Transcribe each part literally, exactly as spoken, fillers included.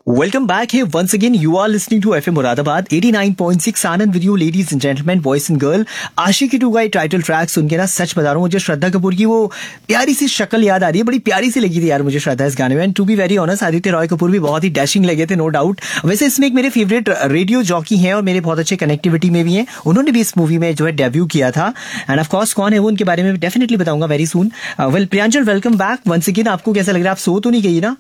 Welcome back here once again. You are listening to F M Moradabad eighty-nine point six Anand with you, ladies and gentlemen, boys and girl. Aashiqui to का title track सुन के ना सच बता रहा हूँ, मुझे श्रद्धा कपूर की वो प्यारी सी शक्ल याद आ रही है. बड़ी प्यारी सी लगी थी यार मुझे श्रद्धा इस गाने में. And to be very honest, Aditya Roy Kapoor भी बहुत ही डैशिंग लगे थे, नो डाउट. वैसे इसमें एक मेरे फेवरेट रेडियो जॉकी हैं और मेरे बहुत अच्छे कनेक्टिविटी में भी हैं. उन्होंने भी इस मूवी में जो है डेब्यू किया था. एंड ऑफ कोर्स कौन है वो, उनके बारे में डेफिनेटली बताऊंगा very soon. Well प्रियांजल, welcome back once again. आपको कैसा लग रहा है? आप सो तो नहीं गई ना?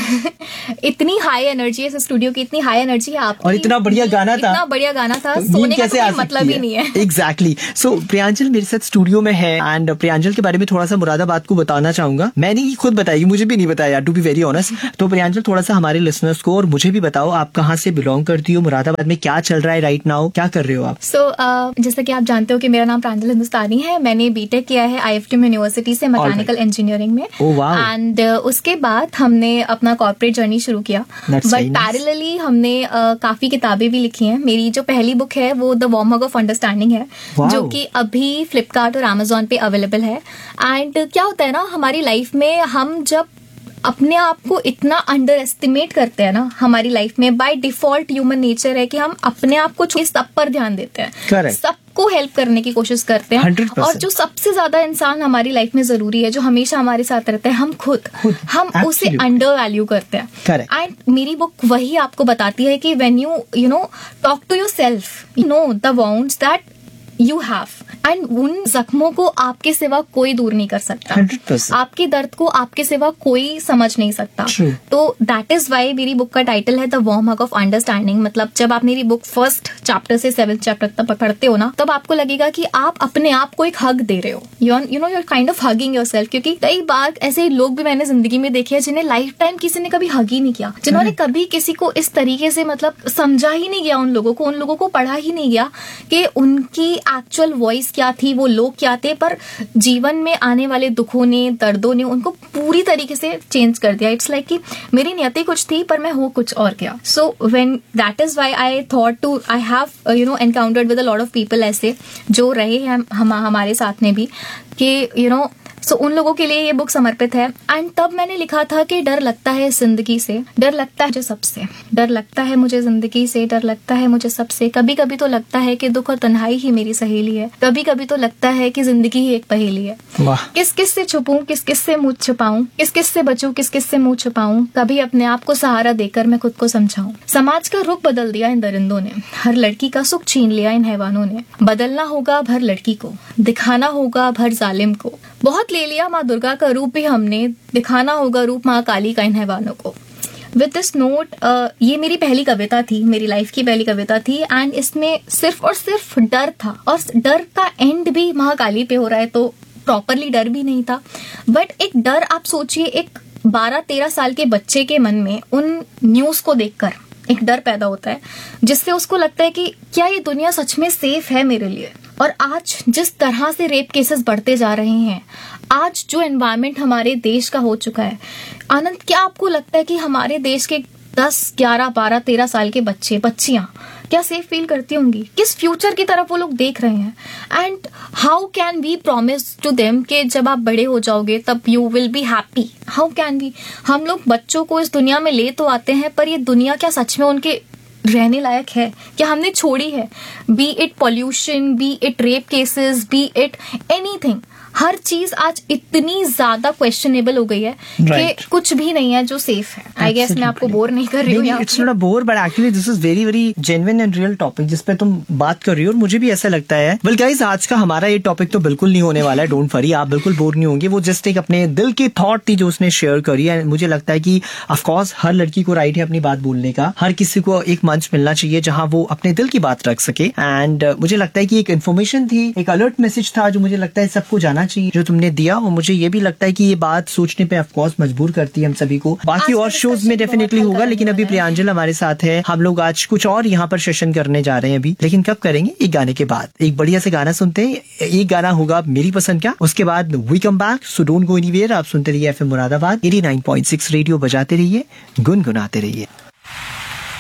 इतनी हाई एनर्जी है इस स्टूडियो की, इतनी हाई एनर्जी है आपकी. और इतना बढ़िया गाना था, इतना बढ़िया गाना था, सोने का कोई मतलब ही नहीं है. एग्जैक्टली. सो प्रियांजल मेरे साथ स्टूडियो में है एंड प्रियांजल के बारे में थोड़ा सा मुरादाबाद को बताना चाहूंगा. मैंने ही खुद बताई, मुझे भी नहीं बताया टू बी वेरी ऑनेस्ट. तो प्रियांजल थोड़ा सा हमारे लिसनर्स को और मुझे भी बताओ, आप कहाँ से बिलोंग करती हो, मुरादाबाद में क्या चल रहा है राइट नाउ, क्या कर रहे हो आप? सो so, uh, जैसा कि आप जानते हो कि मेरा नाम प्रांजल हिंदुस्तानी है. मैंने बीटेक किया है आई एफ टी यूनिवर्सिटी से मैकेनिकल इंजीनियरिंग में. एंड उसके बाद हमने अपना कॉर्पोरेट जर्नी शुरू किया. बट पैरेलली हमने uh, काफी किताबें भी लिखी हैं. मेरी जो पहली बुक है वो the warm hug of understanding है, wow. जो कि अभी फ्लिपकार्ट और अमेजोन पे अवेलेबल है. एंड क्या होता है ना, हमारी लाइफ में हम जब अपने आप को इतना अंडर एस्टिमेट करते हैं ना, हमारी लाइफ में बाय डिफॉल्ट ह्यूमन नेचर है कि हम अपने आप को सब पर ध्यान देते हैं. Correct. सबको हेल्प करने की कोशिश करते हैं. Hundred percent. और जो सबसे ज्यादा इंसान हमारी लाइफ में जरूरी है, जो हमेशा हमारे साथ रहता है, हम खुद, खुद हम Absolutely. उसे अंडर वैल्यू करते हैं. एंड मेरी बुक वही आपको बताती है कि when you you know talk to your self, you know the wounds that you have, and उन जख्मों को आपके सिवा कोई दूर नहीं कर सकता. Hundred percent. आपके दर्द को आपके सिवा कोई समझ नहीं सकता. True. तो दैट इज वाई मेरी बुक का टाइटल है the warm hug of understanding. मतलब जब आप मेरी बुक फर्स्ट चैप्टर से सेवेंथ चैप्टर तक पढ़ते हो ना, तब आपको लगेगा कि आप अपने आप को एक हग दे रहे हो. You you know you are kind of hugging yourself. क्योंकि कई बार ऐसे लोग भी मैंने जिंदगी में देखे हैं जिन्हें लाइफ टाइम किसी ने कभी हग ही नहीं किया, जिन्होंने कभी किसी को इस तरीके से मतलब समझा ही नहीं गया, उन लोगों को उन लोगों को पढ़ा ही नहीं गया कि उनकी एक्चुअल वॉइस क्या थी, वो लोग क्या थे. पर जीवन में आने वाले दुखों ने, दर्दों ने उनको पूरी तरीके से चेंज कर दिया. इट्स लाइक कि मेरी नियति कुछ थी पर मैं हूँ कुछ और क्या. So when that is why I thought to I have you know encountered with a lot of people ऐसे जो रहे हैं हम हमारे साथ में भी, कि यू नो सो so, उन लोगों के लिए ये बुक समर्पित है. एंड तब मैंने लिखा था कि डर लगता है जिंदगी से, डर लगता है मुझे सबसे, डर लगता है मुझे जिंदगी से, डर लगता है मुझे सबसे. कभी कभी तो लगता है कि दुख और तन्हाई ही मेरी सहेली है, कभी कभी तो लगता है कि जिंदगी ही एक पहेली है. किस किस से छुपूं, किस किस से मुंह छुपाऊं, किस किस से बचूं, किस किस से मुंह छुपाऊं. कभी अपने आप को सहारा देकर मैं खुद को समझाऊं. समाज का रुख बदल दिया इन दरिंदों ने, हर लड़की का सुख छीन लिया इन हैवानों ने. बदलना होगा भर लड़की को, दिखाना होगा भर जालिम को. बहुत ले लिया माँ दुर्गा का रूप भी हमने, दिखाना होगा रूप माँ काली का इन हैवानों को. विद दिस नोट, ये मेरी पहली कविता थी, मेरी लाइफ की पहली कविता थी. एंड इसमें सिर्फ और सिर्फ डर था, और डर का एंड भी महाकाली पे हो रहा है, तो प्रॉपरली डर भी नहीं था. बट एक डर, आप सोचिए एक बारह तेरह साल के बच्चे के मन में उन न्यूज को देखकर एक डर पैदा होता है, जिससे उसको लगता है कि क्या ये दुनिया सच में सेफ है मेरे लिए. और आज जिस तरह से रेप केसेस बढ़ते जा रहे हैं, आज जो एनवायरनमेंट हमारे देश का हो चुका है, आनंद क्या आपको लगता है कि हमारे देश के दस ग्यारह बारह तेरह साल के बच्चे बच्चियां क्या सेफ फील करती होंगी? किस फ्यूचर की तरफ वो लोग देख रहे हैं? And how can we promise to them कि जब आप बड़े हो जाओगे तब you will be happy? How can we? हम लोग बच्चों को इस दुनिया में ले तो आते हैं, पर ये दुनिया क्या सच में उनके रहने लायक है? क्या हमने छोड़ी है? B it pollution, B it rape cases, B it anything, हर चीज आज इतनी ज्यादा क्वेश्चनेबल हो गई है right. कि कुछ भी नहीं है जो सेफ है. आई गेस मैं आपको बोर नहीं कर रही हूँ. It's not a bore, but actually this is very very genuine and real topic जिस पे तुम बात कर रही हो, और मुझे भी ऐसा लगता है. वेल गाइस, आज का हमारा ये टॉपिक तो बिल्कुल नहीं होने वाला है, डोंट वरी, आप बिल्कुल बोर नहीं होंगे. वो जस्ट एक अपने दिल की थॉट थी जो उसने शेयर करी है. मुझे लगता है कि ऑफ कोर्स हर लड़की को राइट है अपनी बात बोलने का, हर किसी को एक मंच मिलना चाहिए जहां वो अपने दिल की बात रख सके. एंड uh, मुझे लगता है कि एक इन्फॉर्मेशन थी, एक अलर्ट मैसेज था जो मुझे लगता है सबको जाना चाहिए जो तुमने दिया. और मुझे ये भी लगता है कि ये बात सोचने पे ऑफ कोर्स मजबूर करती है हम सभी को. बाकी और शोज में डेफिनेटली होगा, लेकिन अभी प्रियांजल हमारे साथ है. हम लोग आज कुछ और यहाँ पर सेशन करने जा रहे हैं अभी, लेकिन कब करेंगे? एक गाने के बाद. एक बढ़िया से गाना सुनते हैं. एक गाना होगा मेरी पसंद का, उसके बाद we come back. So don't go anywhere. आप सुनते रहिए FM Moradabad eighty nine point six radio बजाते रहिए, गुनगुनाते रहिए.